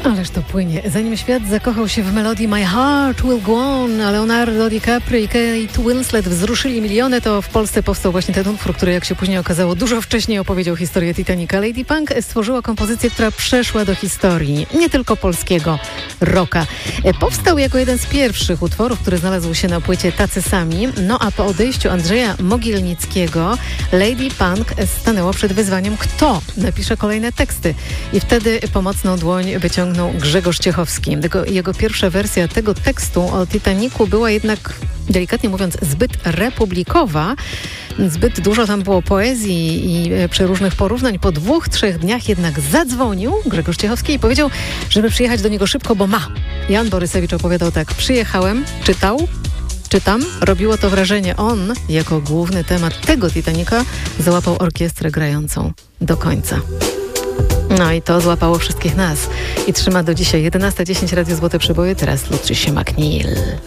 Ależ to płynie. Zanim świat zakochał się w melodii My Heart Will Go On, Leonardo DiCaprio i Kate Winslet wzruszyli miliony, to w Polsce powstał właśnie ten utwór, który, jak się później okazało, dużo wcześniej opowiedział historię Titanica. Lady Punk stworzyła kompozycję, która przeszła do historii, nie tylko polskiego rocka. Powstał jako jeden z pierwszych utworów, który znalazł się na płycie Tacy Sami, no a po odejściu Andrzeja Mogilnickiego Lady Punk stanęła przed wyzwaniem, kto napisze kolejne teksty. I wtedy pomocną dłoń wyciągnął Grzegorz Ciechowski. Jego pierwsza wersja tego tekstu o Titanicu była jednak, delikatnie mówiąc, zbyt republikowa. Zbyt dużo tam było poezji i przeróżnych porównań. Po 2-3 dniach jednak zadzwonił Grzegorz Ciechowski i powiedział, żeby przyjechać do niego szybko, bo ma. Jan Borysewicz opowiadał tak: przyjechałem, czytam, robiło to wrażenie. On, jako główny temat tego Titanica, załapał orkiestrę grającą do końca. No i to złapało wszystkich nas i trzyma do dzisiaj. 11:10 Radio Złote Przeboje, teraz Lutricia McNeil.